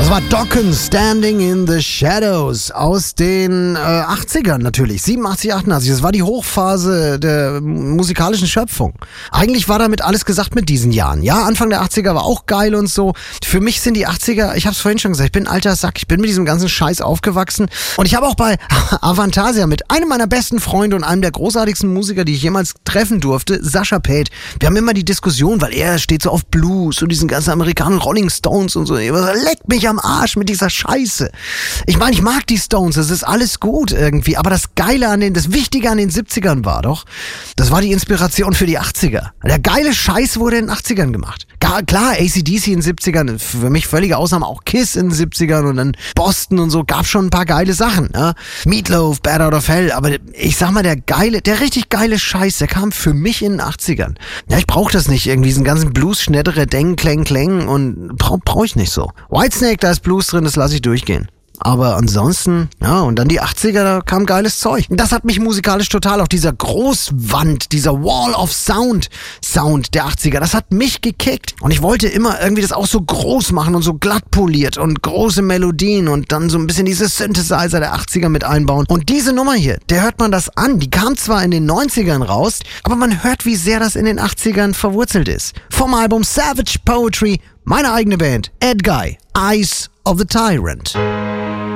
Das war Dokken, Standing in the Shadows aus den 80ern natürlich, 87, 88. Das war die Hochphase der musikalischen Schöpfung. Eigentlich war damit alles gesagt mit diesen Jahren. Ja, Anfang der 80er war auch geil und so. Für mich sind die 80er, ich hab's vorhin schon gesagt, ich bin ein alter Sack, ich bin mit diesem ganzen Scheiß aufgewachsen. Und ich habe auch bei Avantasia mit einem meiner besten Freunde und einem der großartigsten Musiker, die ich jemals treffen durfte, Sascha Paeth. Wir haben immer die Diskussion, weil er steht so auf Blues und diesen ganzen amerikanischen Rolling Stones und so. Leck mich am Arsch mit dieser Scheiße. Ich meine, ich mag die Stones, das ist alles gut irgendwie, aber das Wichtige an den 70ern war doch, das war die Inspiration für die 80er. Der geile Scheiß wurde in den 80ern gemacht. Klar, AC/DC in den 70ern, für mich völlige Ausnahme, auch Kiss in den 70ern und dann Boston und so, gab schon ein paar geile Sachen, ne? Meatloaf, Bad Out of Hell, aber ich sag mal, der richtig geile Scheiß, der kam für mich in den 80ern. Ja, ich brauch das nicht, irgendwie diesen ganzen Blues, schnettere, Deng, Kläng und brauch ich nicht so. Whitesnake, da ist Blues drin, das lasse ich durchgehen. Aber ansonsten, ja, und dann die 80er, da kam geiles Zeug. Das hat mich musikalisch total, auch dieser Großwand, dieser Wall of Sound der 80er, das hat mich gekickt. Und ich wollte immer irgendwie das auch so groß machen und so glatt poliert und große Melodien und dann so ein bisschen diese Synthesizer der 80er mit einbauen. Und diese Nummer hier, der hört man das an. Die kam zwar in den 90ern raus, aber man hört, wie sehr das in den 80ern verwurzelt ist. Vom Album Savage Poetry, meine eigene Band, Ed Guy, Eyes of the Tyrant.